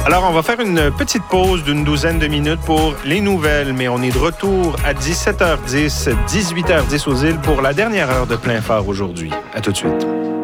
Alors, on va faire une petite pause d'une douzaine de minutes pour les nouvelles, mais on est de retour à 17h10, 18h10 aux îles pour la dernière heure de plein phare aujourd'hui. À tout de suite.